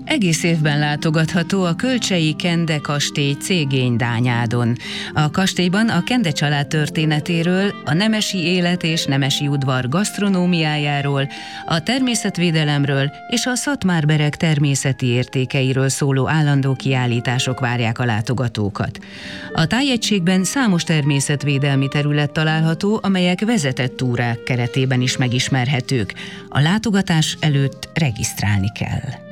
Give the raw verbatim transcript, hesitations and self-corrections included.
Egész évben látogatható a Kölcsey Kende kastély Cégény Dányádon. A kastélyban a Kende család történetéről, a nemesi élet és nemesi udvar gasztronómiájáról, a természetvédelemről és a szatmárbereg természeti értékeiről szóló állandó kiállítások várják a látogatókat. A tájegységben számos természetvédelmi terület található, amelyek vezetett túrák keretében is megismerhetők. A látogatás előtt regisztrálni kell.